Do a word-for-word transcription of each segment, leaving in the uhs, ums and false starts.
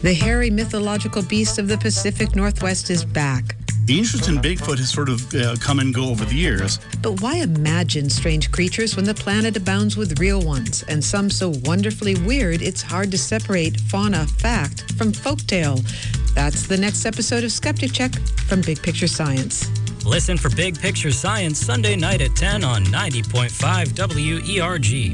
The hairy mythological beast of the Pacific Northwest is back. The interest in Bigfoot has sort of uh, come and go over the years. But why imagine strange creatures when the planet abounds with real ones, and some so wonderfully weird it's hard to separate fauna fact from folktale? That's the next episode of Skeptic Check from Big Picture Science. Listen for Big Picture Science Sunday night at ten on ninety point five W E R G.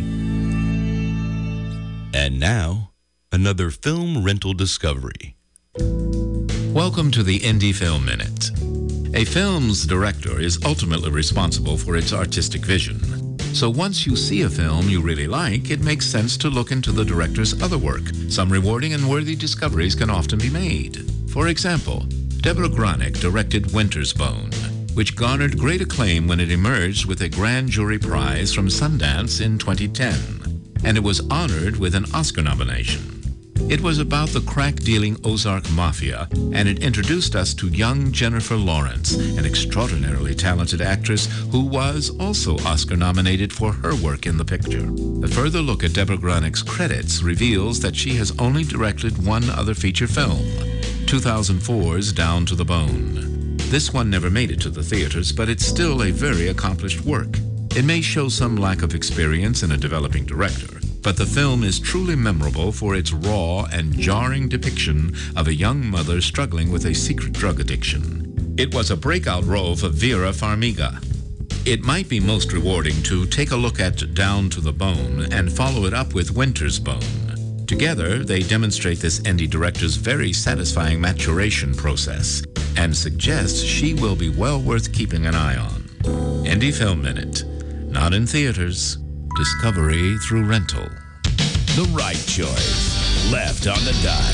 And now, another film rental discovery. Welcome to the Indie Film Minute. A film's director is ultimately responsible for its artistic vision. So once you see a film you really like, it makes sense to look into the director's other work. Some rewarding and worthy discoveries can often be made. For example, Deborah Gronick directed Winter's Bone, which garnered great acclaim when it emerged with a grand jury prize from Sundance in twenty ten, and it was honored with an Oscar nomination. It was about the crack-dealing Ozark Mafia, and it introduced us to young Jennifer Lawrence, an extraordinarily talented actress who was also Oscar-nominated for her work in the picture. A further look at Deborah Gronick's credits reveals that she has only directed one other feature film, two thousand four's Down to the Bone. This one never made it to the theaters, but it's still a very accomplished work. It may show some lack of experience in a developing director, but the film is truly memorable for its raw and jarring depiction of a young mother struggling with a secret drug addiction. It was a breakout role for Vera Farmiga. It might be most rewarding to take a look at Down to the Bone and follow it up with Winter's Bone. Together, they demonstrate this indie director's very satisfying maturation process and suggest she will be well worth keeping an eye on. Indie Film Minute. Not in theaters. Discovery through rental. The right choice. Left on the dime.